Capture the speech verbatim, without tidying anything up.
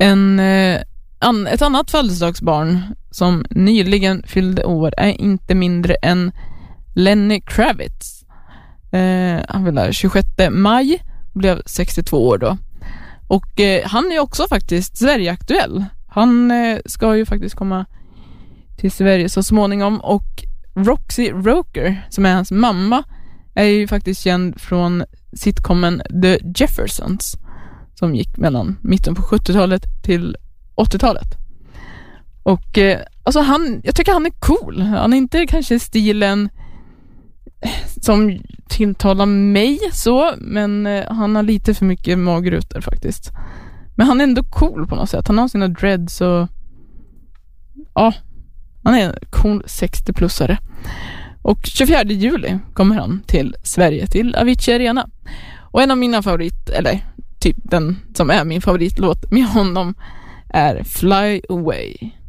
En, eh, an, ett annat födelsedagsbarn som nyligen fyllde år är inte mindre än Lenny Kravitz. Eh, han fyllde tjugosjätte maj, blev sextiotvå år då. Och eh, han är också faktiskt Sverige-aktuell. Han eh, ska ju faktiskt komma till Sverige så småningom. Och Roxy Roker, som är hans mamma, är ju faktiskt känd från sitcomen The Jeffersons, som gick mellan mitten på sjuttiotalet till åttiotalet. Och eh, alltså han, jag tycker han är cool. Han är inte kanske stilen som tilltalar mig så, men eh, han har lite för mycket magrutor faktiskt. Men han är ändå cool på något sätt. Han har sina dreads och ja, han är en cool sextio-plussare. Och tjugofjärde juli kommer han till Sverige, till Avicii Arena. Och en av mina favorit, eller typ den som är min favoritlåt med honom, är Fly Away.